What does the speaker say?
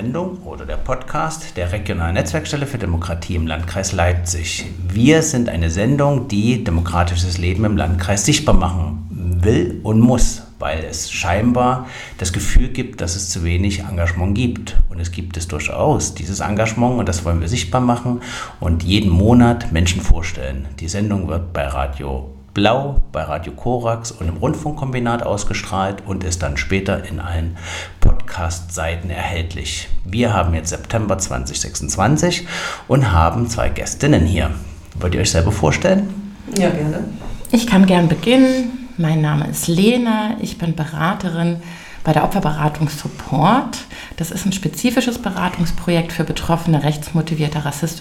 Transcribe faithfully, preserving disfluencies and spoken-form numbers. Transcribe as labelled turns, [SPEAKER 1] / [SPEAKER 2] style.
[SPEAKER 1] Sendung oder der Podcast der Regionalen Netzwerkstelle für Demokratie im Landkreis Leipzig. Wir sind eine Sendung, die demokratisches Leben im Landkreis sichtbar machen will und muss, weil es scheinbar das Gefühl gibt, dass es zu wenig Engagement gibt. Und es gibt es durchaus, dieses Engagement, und das wollen wir sichtbar machen und jeden Monat Menschen vorstellen. Die Sendung wird bei Radio Blau, bei Radio Korax und im Rundfunkkombinat ausgestrahlt und ist dann später in allen Podcast-Seiten erhältlich. Wir haben jetzt September zwanzig sechsundzwanzig und haben zwei Gästinnen hier. Wollt ihr euch selber vorstellen?
[SPEAKER 2] Ja, gerne.
[SPEAKER 3] Ich kann gern beginnen. Mein Name ist Lena. Ich bin Beraterin bei der Opferberatung Support. Das ist ein spezifisches Beratungsprojekt für Betroffene rechtsmotivierter rassistischer